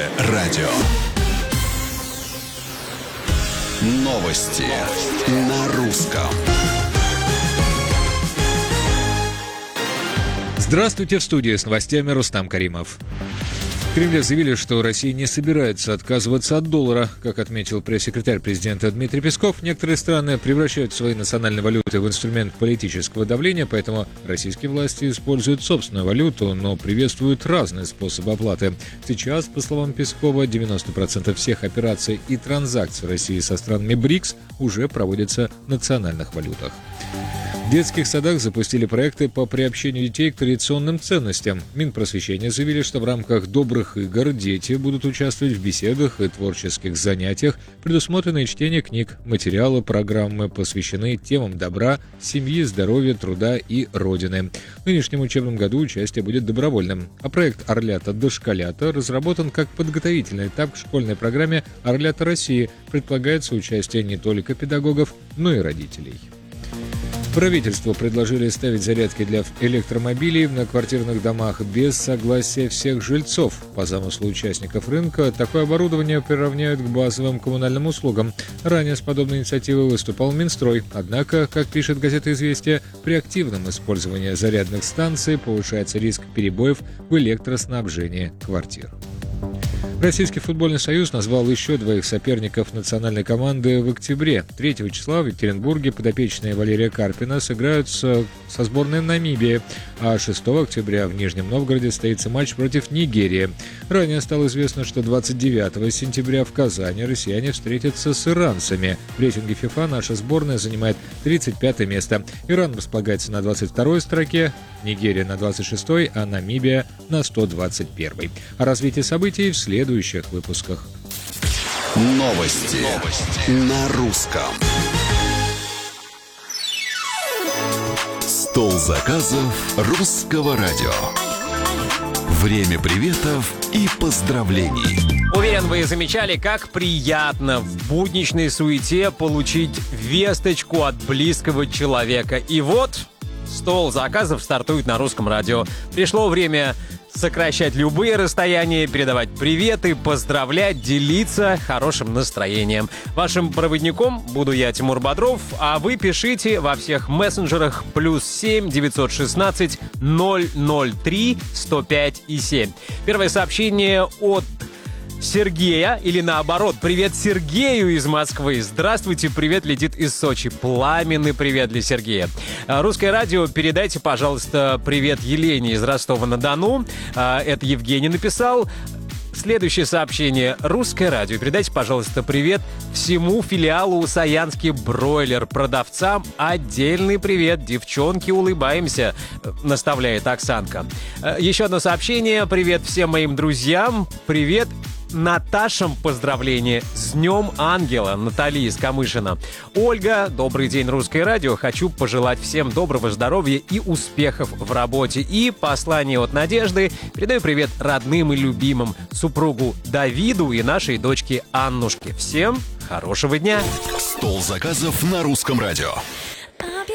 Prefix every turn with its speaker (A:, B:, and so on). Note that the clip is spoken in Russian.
A: Русское радио. Новости на русском.
B: Здравствуйте, в студии с новостями Рустам Каримов. В Кремле заявили, что Россия не собирается отказываться от доллара. Как отметил пресс-секретарь президента Дмитрий Песков, некоторые страны превращают свои национальные валюты в инструмент политического давления, поэтому российские власти используют собственную валюту, но приветствуют разные способы оплаты. Сейчас, по словам Пескова, 90% всех операций и транзакций России со странами БРИКС уже проводятся в национальных валютах. В детских садах запустили проекты по приобщению детей к традиционным ценностям. Минпросвещения заявили, что в рамках добрых игр дети будут участвовать в беседах и творческих занятиях, предусмотренное чтение книг. Материалы программы посвящены темам добра, семьи, здоровья, труда и Родины. В нынешнем учебном году участие будет добровольным. А проект «Орлята-дошколята» разработан как подготовительный этап к школьной программе «Орлята России». Предполагается участие не только педагогов, но и родителей. Правительству предложили ставить зарядки для электромобилей в многоквартирных домах без согласия всех жильцов. По замыслу участников рынка, такое оборудование приравняют к базовым коммунальным услугам. Ранее с подобной инициативой выступал Минстрой. Однако, как пишет газета «Известия», при активном использовании зарядных станций повышается риск перебоев в электроснабжении квартир. Российский футбольный союз назвал еще двоих соперников национальной команды в октябре. 3 числа в Екатеринбурге подопечные Валерия Карпина сыграют со сборной Намибии, а 6 октября в Нижнем Новгороде состоится матч против Нигерии. Ранее стало известно, что 29 сентября в Казани россияне встретятся с иранцами. В рейтинге ФИФА наша сборная занимает 35 место. Иран располагается на 22-й строке, Нигерия на 26-й, а Намибия на 121-й. О развитии событий в следующих выпусках.
A: Новости на русском. Стол заказов Русского радио. Время приветов и поздравлений.
C: Уверен, вы замечали, как приятно в будничной суете получить весточку от близкого человека. И вот стол заказов стартует на Русском радио. Пришло время сокращать любые расстояния, передавать приветы, поздравлять, делиться хорошим настроением. Вашим проводником буду я, Тимур Бодров, а вы пишите во всех мессенджерах +7 916 003 105 и 7. Первое сообщение от Сергея, или наоборот, привет Сергею из Москвы. Здравствуйте, привет летит из Сочи. Пламенный привет для Сергея. Русское радио, передайте, пожалуйста, привет Елене из Ростова-на-Дону. Это Евгений написал. Следующее сообщение. Русское радио. Передайте, пожалуйста, привет всему филиалу Саянский бройлер. Продавцам отдельный привет. Девчонки, улыбаемся, наставляет Оксанка. Еще одно сообщение. Привет всем моим друзьям. Привет Наташам поздравления с Днем Ангела. Наталья из Камышина. Ольга, добрый день, Русское радио. Хочу пожелать всем доброго здоровья и успехов в работе. И послание от Надежды. Передаю привет родным и любимым, супругу Давиду и нашей дочке Аннушке. Всем хорошего дня.
A: Стол заказов на Русском радио.